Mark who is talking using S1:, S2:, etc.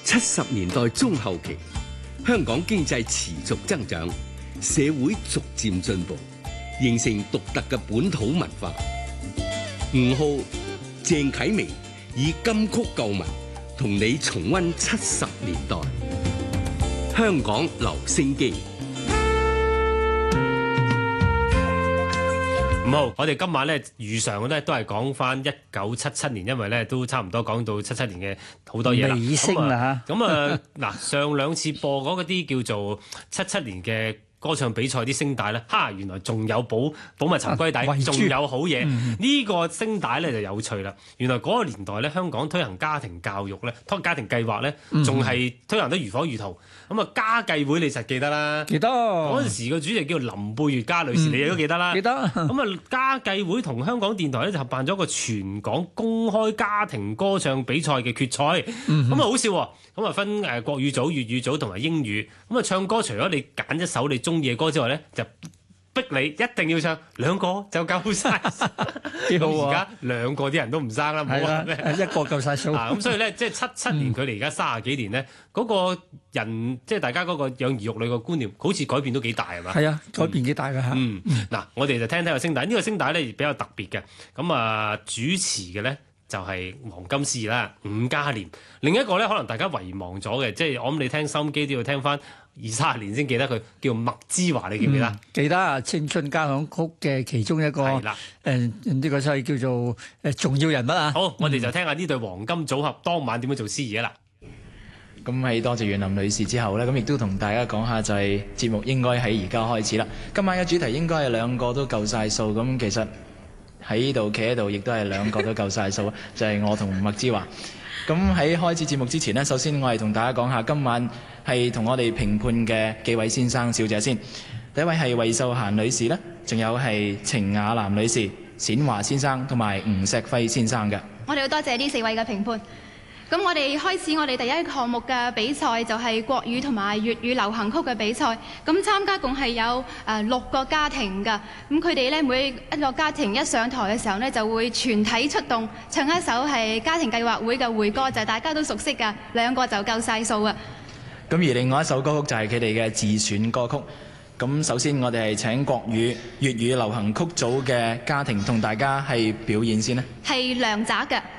S1: 70年代中後期，香港經濟持續增長，社會逐漸進步，形成獨特嘅本土文化。吳浩、鄭啟明以金曲舊聞同你重溫70年代香港留聲機。
S2: 唔好，我哋今晚咧如常咧都係講翻1977年，因為咧都差唔多講到77年嘅好多嘢啦。
S3: 尾聲啦嚇。
S2: 咁啊嗱，上兩次播嗰啲叫做77年嘅歌唱比賽啲聲帶咧，原來仲有寶物沉歸底，仲有好嘢。呢個聲帶咧就有趣啦。原來嗰個年代咧，香港推行家庭教育咧，家庭計劃咧，仲係推行得如火如荼。咁啊，家計會你實記得啦，
S3: 記得
S2: 嗰陣時個主席叫林貝月嘉女士，你亦都記得啦。
S3: 記得。
S2: 咁啊，家計會同香港電台咧就合辦咗個全港公開家庭歌唱比賽嘅決賽。咁啊好笑喎！咁啊分國語組、粵語組同埋英語。咁啊唱歌除咗你揀一首你中意嘅歌之外咧，就逼你一定要唱兩個就夠晒。
S3: 幾好喎！
S2: 而家兩個啲人都唔生啦，冇
S3: 係
S2: 啊，
S3: 啦，一個夠晒數。
S2: 咁所以咧，即係77年距離而家30幾年咧，嗰個人即係大家嗰個養兒育女嘅觀念，好似改變都幾大係嘛？
S3: 係啊，改變幾大㗎嚇。
S2: 嗱，我哋就聽聽個聲帶，呢個聲帶咧比較特別嘅，咁啊主持嘅咧就係黃金司儀啦，伍嘉廉。另一個咧可能大家遺忘咗嘅，即係我諗你聽收音機都要聽翻20-30年先記得佢，叫麥之華，你記唔記得？
S3: 記得啊，青春交響曲嘅其中一個呢個所謂叫做重要人物啊。
S2: 好，我哋就聽下呢對黃金組合當晚點樣做司儀啊啦。
S4: 咁喺多謝袁林女士之後呢，咁亦都同大家講下就係節目應該喺而家開始啦。今晚嘅主題應該係兩個都夠晒數，咁其實喺呢度企喺度亦都係兩個都夠晒數，就係我同麥之華。咁喺開始節目之前呢，首先我係同大家講下今晚係同我哋評判嘅幾位先生小姐先。第一位係魏秀嫻女士啦，仲有係程雅南女士、冼華先生同埋吳錫輝先生嘅。
S5: 我哋好多謝呢4位嘅評判。咁我哋開始我哋第一項目嘅比賽，就係國語同埋粵語流行曲嘅比賽。咁參加共係有6個家庭㗎。咁佢哋咧每一個家庭一上台嘅時候呢，就會全體出動唱一首係家庭計劃會嘅會歌，就係大家都熟悉㗎，兩個就夠晒數啊。
S4: 咁而另外一首歌曲就係佢哋嘅自選歌曲。咁首先我哋係請國語、粵語流行曲組嘅家庭同大家係表演先啦。
S5: 係梁宅嘅。